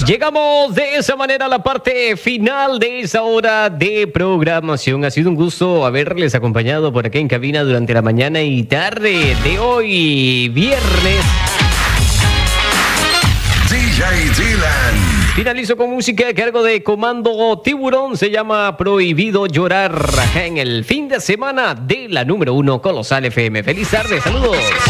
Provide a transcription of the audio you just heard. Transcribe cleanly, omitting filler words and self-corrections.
Llegamos de esa manera a la parte final de esa hora de programación. Ha sido un gusto haberles acompañado por aquí en cabina durante la mañana y tarde de hoy, viernes. DJ Dylan. Finalizo con música a cargo de Comando Tiburón. Se llama Prohibido Llorar. Acá en el fin de semana de la número 1 Colosal FM. Feliz tarde, saludos.